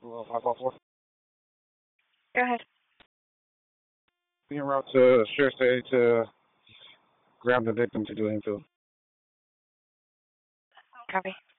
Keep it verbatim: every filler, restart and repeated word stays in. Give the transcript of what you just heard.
Well, five four four. Go ahead. Be en route to Sheriff State to grab the victim to do him too. Copy.